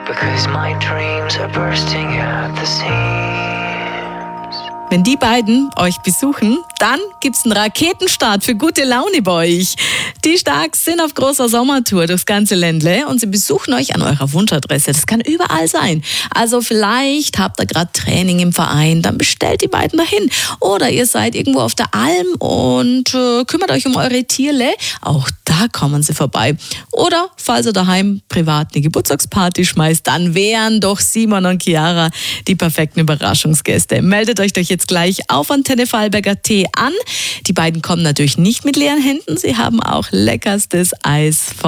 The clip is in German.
because my dreams are bursting at the seams. Wenn die beiden euch besuchen, dann gibt's einen Raketenstart für gute Laune bei euch. Die Starks sind auf großer Sommertour durchs ganze Ländle und sie besuchen euch an eurer Wunschadresse. Das kann überall sein. Also vielleicht habt ihr gerade Training im Verein, dann bestellt die beiden dahin. Oder ihr seid irgendwo auf der Alm und kümmert euch um eure Tierle. Auch da kommen sie vorbei. Oder falls ihr daheim privat eine Geburtstagsparty schmeißt, dann wären doch Simon und Chiara die perfekten Überraschungsgäste. Meldet euch doch jetzt gleich auf Antenne Vorarlberger Tee an. Die beiden kommen natürlich nicht mit leeren Händen. Sie haben auch leckerstes Eis